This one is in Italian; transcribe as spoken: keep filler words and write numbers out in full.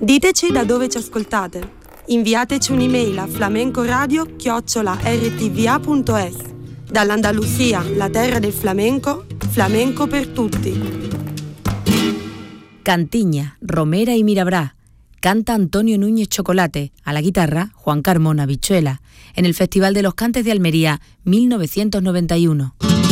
Diteci da dove ci ascoltate. Inviateci un'email a flamencoradio chiocciola erre ti vu a punto es. Dall'Andalusia, la terra del flamenco, flamenco per tutti. Cantiña, Romera y Mirabrá. Canta Antonio Núñez Chocolate, a la guitarra Juan Carmona Bichuela, en el Festival de los Cantes de Almería mil novecientos noventa y uno.